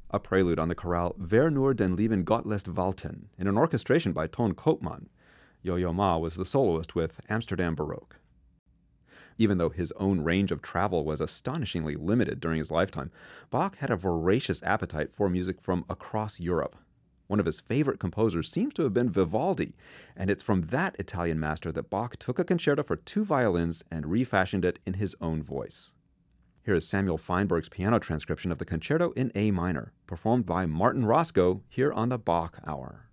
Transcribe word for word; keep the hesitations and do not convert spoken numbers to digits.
a prelude on the chorale Wer nur den lieben Gott lässt walten, in an orchestration by Ton Koopman. Yo-Yo Ma was the soloist with Amsterdam Baroque. Even though his own range of travel was astonishingly limited during his lifetime, Bach had a voracious appetite for music from across Europe. One of his favorite composers seems to have been Vivaldi, and it's from that Italian master that Bach took a concerto for two violins and refashioned it in his own voice. Here is Samuel Feinberg's piano transcription of the concerto in A minor, performed by Martin Roscoe here on the Bach Hour.